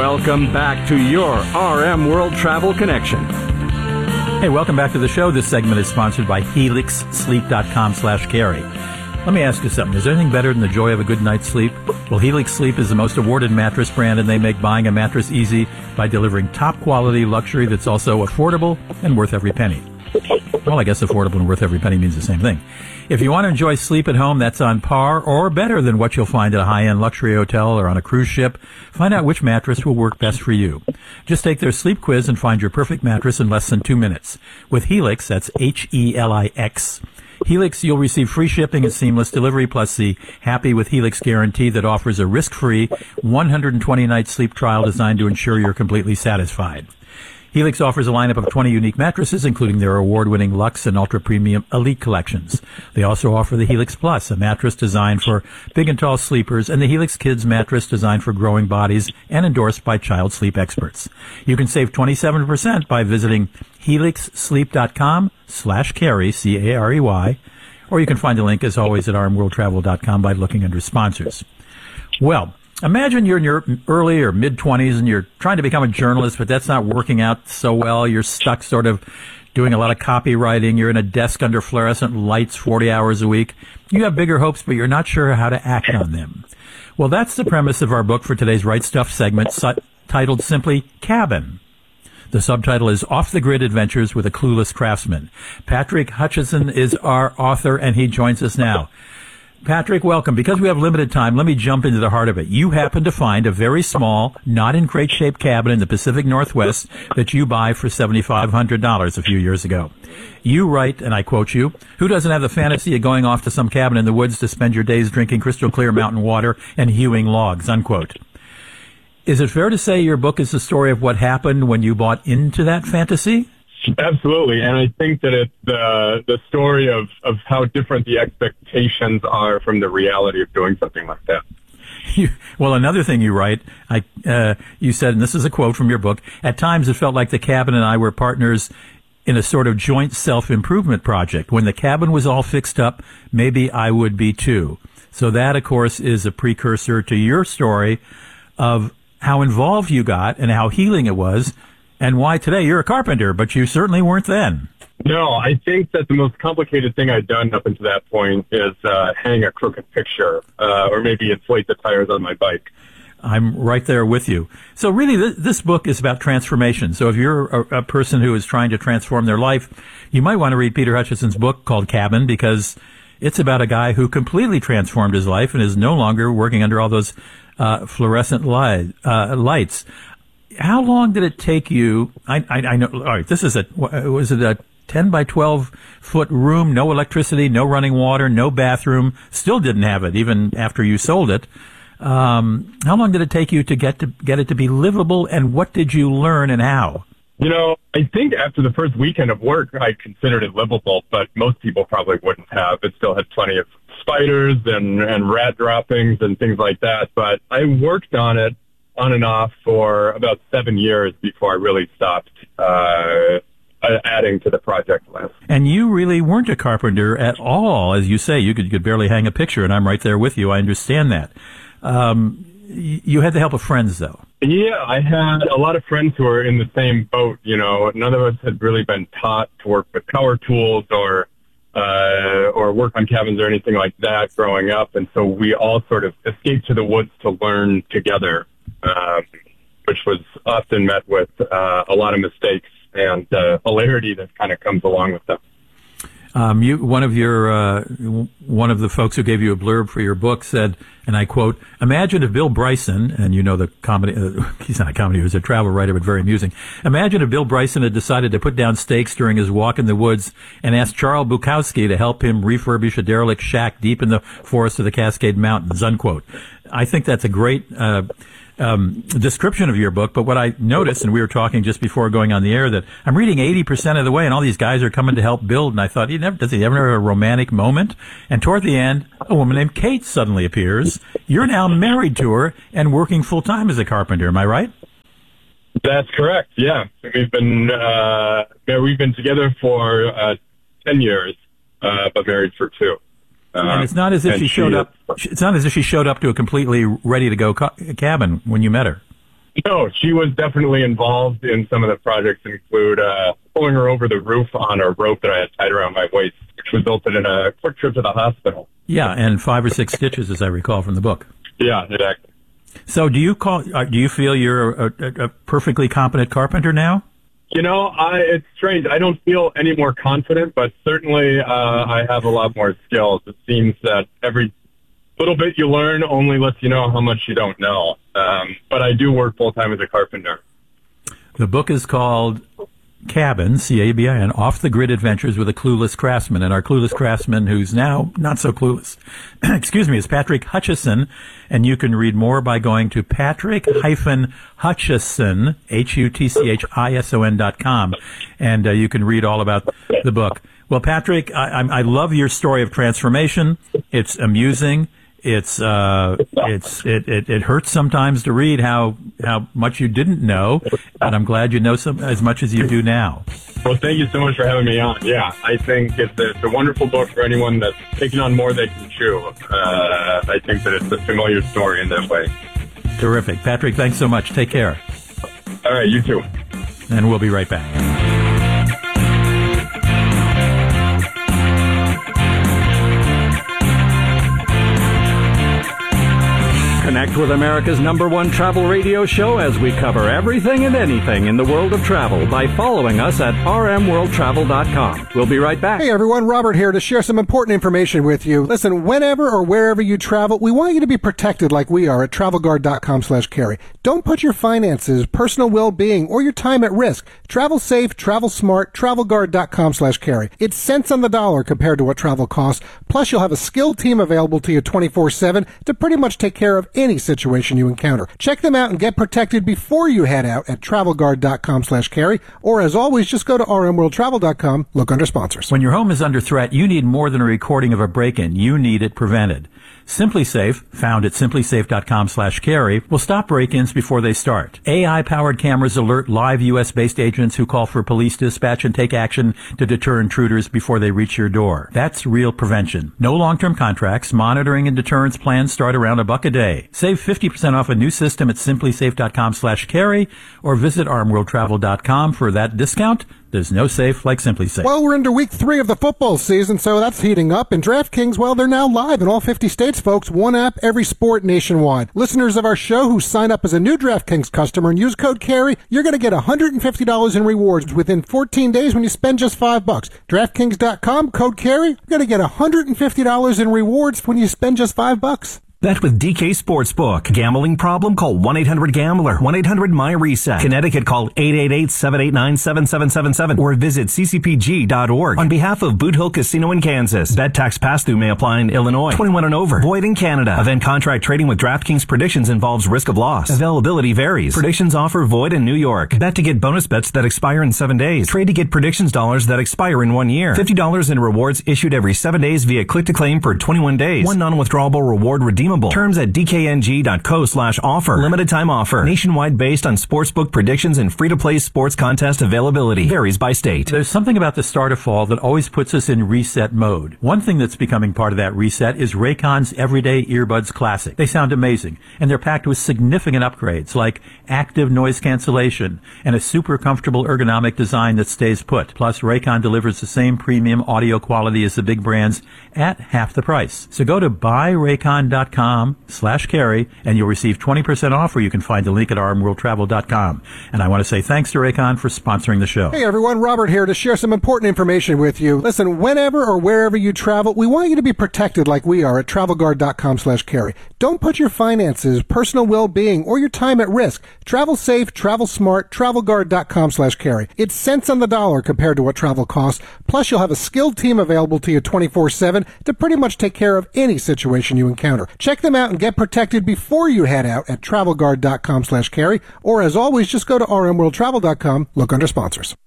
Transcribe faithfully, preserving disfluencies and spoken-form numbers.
Welcome back to your R M World Travel Connection. Hey, welcome back to the show. This segment is sponsored by helix sleep dot com slash carry. Let me ask you something. Is there anything better than the joy of a good night's sleep? Well, Helix Sleep is the most awarded mattress brand, and they make buying a mattress easy by delivering top-quality luxury that's also affordable and worth every penny. Well, I guess affordable and worth every penny means the same thing. If you want to enjoy sleep at home that's on par or better than what you'll find at a high-end luxury hotel or on a cruise ship, find out which mattress will work best for you. Just take their sleep quiz and find your perfect mattress in less than two minutes. With Helix, that's H E L I X, Helix, you'll receive free shipping and seamless delivery, plus the Happy with Helix guarantee that offers a risk-free one hundred twenty night sleep trial designed to ensure you're completely satisfied. Helix offers a lineup of twenty unique mattresses, including their award-winning Luxe and ultra-premium Elite collections. They also offer the Helix Plus, a mattress designed for big and tall sleepers, and the Helix Kids mattress designed for growing bodies and endorsed by child sleep experts. You can save twenty-seven percent by visiting helix sleep dot com slash carry, C A R E Y, or you can find the link, as always, at r m world travel dot com by looking under sponsors. Well, imagine you're in your early or mid-twenties and you're trying to become a journalist, but that's not working out so well. You're stuck sort of doing a lot of copywriting. You're in a desk under fluorescent lights forty hours a week. You have bigger hopes, but you're not sure how to act on them. Well, that's the premise of our book for today's Right Stuff segment, su- titled simply Cabin. The subtitle is Off the Grid Adventures with a Clueless Craftsman. Patrick Hutchinson is our author, and he joins us now. Patrick, welcome. Because we have limited time, let me jump into the heart of it. You happen to find a very small, not in great shape cabin in the Pacific Northwest that you buy for seven thousand five hundred dollars a few years ago. You write, and I quote you, "Who doesn't have the fantasy of going off to some cabin in the woods to spend your days drinking crystal clear mountain water and hewing logs?" Unquote. Is it fair to say your book is the story of what happened when you bought into that fantasy? Absolutely, and I think that it's the the story of, of how different the expectations are from the reality of doing something like that. You, well, another thing you write, I uh, you said, and this is a quote from your book, "At times it felt like the cabin and I were partners in a sort of joint self-improvement project. When the cabin was all fixed up, maybe I would be too." So that, of course, is a precursor to your story of how involved you got and how healing it was, and why today you're a carpenter, but you certainly weren't then. No, I think that the most complicated thing I'd done up until that point is uh, hang a crooked picture uh, or maybe inflate the tires on my bike. I'm right there with you. So really, th- this book is about transformation. So if you're a, a person who is trying to transform their life, you might want to read Peter Hutchinson's book called Cabin, because it's about a guy who completely transformed his life and is no longer working under all those uh, fluorescent light, uh, lights. How long did it take you? I, I, I know. All right, this is a was it a ten by twelve foot room, no electricity, no running water, no bathroom. Still didn't have it even after you sold it. Um, how long did it take you to get to get it to be livable, and what did you learn and how? You know, I think after the first weekend of work, I considered it livable, but most people probably wouldn't have. It still had plenty of spiders and, and rat droppings and things like that. But I worked on it on and off for about seven years before I really stopped uh, adding to the project list. And you really weren't a carpenter at all. As you say, you could, you could barely hang a picture, and I'm right there with you. I understand that. Um, you had the help of friends, though. Yeah, I had a lot of friends who were in the same boat. You know, none of us had really been taught to work with power tools or uh, or work on cabins or anything like that growing up, and so we all sort of escaped to the woods to learn together, um, which was often met with uh, a lot of mistakes and uh, hilarity that kind of comes along with them. Um, you, one of your, uh, one of the folks who gave you a blurb for your book said, and I quote, "Imagine if Bill Bryson," and you know the comedy, uh, he's not a comedy, he was a travel writer, but very amusing. "Imagine if Bill Bryson had decided to put down stakes during his walk in the woods and asked Charles Bukowski to help him refurbish a derelict shack deep in the forest of the Cascade Mountains," unquote. I think that's a great, uh, Um, description of your book, but what I noticed, and we were talking just before going on the air, that I'm reading eighty percent of the way, and all these guys are coming to help build, and I thought, he never, does he ever have a romantic moment? And toward the end, a woman named Kate suddenly appears. You're now married to her and working full-time as a carpenter, am I right? That's correct, yeah. We've been, uh, we've been together for uh, ten years, uh, but married for two. Uh, and it's not as if she showed she, up. It's not as if she showed up to a completely ready-to-go ca- cabin when you met her. No, she was definitely involved in some of the projects, include uh, pulling her over the roof on a rope that I had tied around my waist, which resulted in a quick trip to the hospital. Yeah, and five or six stitches, as I recall from the book. Yeah, exactly. So do you call? Uh, do you feel you're a, a, a perfectly competent carpenter now? You know, I, it's strange. I don't feel any more confident, but certainly uh, I have a lot more skills. It seems that every little bit you learn only lets you know how much you don't know. Um, but I do work full-time as a carpenter. The book is called Cabin, C A B I N, Off-the-Grid Adventures with a Clueless Craftsman. And our clueless craftsman, who's now not so clueless, excuse me, is Patrick Hutchison. And you can read more by going to Patrick Hutchison, H U T C H I S O N dot com. And uh, you can read all about the book. Well, Patrick, I, I, I love your story of transformation. It's amusing. It's uh, it's it, it, it hurts sometimes to read how how much you didn't know, but I'm glad you know some as much as you do now. Well, thank you so much for having me on. Yeah, I think it's a, it's a wonderful book for anyone that's taking on more they can chew. Uh, I think that it's a familiar story in that way. Terrific. Patrick, thanks so much. Take care. All right, you too. And we'll be right back. Connect with America's number one travel radio show as we cover everything and anything in the world of travel by following us at r m world travel dot com. We'll be right back. Hey everyone, Robert here to share some important information with you. Listen, whenever or wherever you travel, we want you to be protected like we are at travel guard dot com slash carry. Don't put your finances, personal well-being, or your time at risk. Travel safe, travel smart, travel guard dot com slash carry. It's cents on the dollar compared to what travel costs. Plus, you'll have a skilled team available to you twenty-four seven to pretty much take care of any situation you encounter. Check them out and get protected before you head out at travel guard dot com slash carry. Or as always, just go to r m world travel dot com, look under sponsors. When your home is under threat, you need more than a recording of a break-in. You need it prevented. SimpliSafe, found at simply safe dot com slash carry, will stop break-ins before they start. A I-powered cameras alert live U S-based agents who call for police dispatch and take action to deter intruders before they reach your door. That's real prevention. No long-term contracts. Monitoring and deterrence plans start around a buck a day. Save fifty percent off a new system at simply safe dot com slash carry or visit r m world travel dot com for that discount. There's no safe like SimpliSafe. Well, we're into week three of the football season, so that's heating up. And DraftKings, well, they're now live in all fifty states, folks. One app, every sport nationwide. Listeners of our show who sign up as a new DraftKings customer and use code CARRY, you're going to get one hundred fifty dollars in rewards within fourteen days when you spend just five bucks. DraftKings dot com, code CARRY, you're going to get one hundred fifty dollars in rewards when you spend just five bucks. Bet with D K Sportsbook. Gambling problem? Call one eight hundred gambler. one eight hundred my reset. Connecticut, call eight eight eight, seven eight nine, seven seven seven seven or visit c c p g dot org. On behalf of Boot Hill Casino in Kansas, bet tax pass-through may apply in Illinois. twenty-one and over. Void in Canada. Event contract trading with DraftKings Predictions involves risk of loss. Availability varies. Predictions offer void in New York. Bet to get bonus bets that expire in seven days. Trade to get predictions dollars that expire in one year. fifty dollars in rewards issued every seven days via click-to-claim for twenty-one days. One non-withdrawable reward redeemable. Terms at d k n g dot co slash offer. Limited time offer. Nationwide based on sportsbook predictions and free-to-play sports contest availability. Varies by state. There's something about the start of fall that always puts us in reset mode. One thing that's becoming part of that reset is Raycon's Everyday Earbuds Classic. They sound amazing, and they're packed with significant upgrades like active noise cancellation and a super comfortable ergonomic design that stays put. Plus, Raycon delivers the same premium audio quality as the big brands at half the price. So go to buy raycon dot com slash carry and you'll receive twenty percent off, or you can find the link at r m world travel dot com. And I want to say thanks to Raycon for sponsoring the show. Hey everyone, Robert here to share some important information with you. Listen, whenever or wherever you travel, we want you to be protected like we are at travel guard dot com slash carry. Don't put your finances, personal well-being, or your time at risk. Travel safe, travel smart, travel guard dot com slash carry. It's cents on the dollar compared to what travel costs. Plus, you'll have a skilled team available to you twenty-four seven to pretty much take care of any situation you encounter. Check them out and get protected before you head out at travel guard dot com slash carry. Or as always, just go to r m world travel dot com, look under sponsors.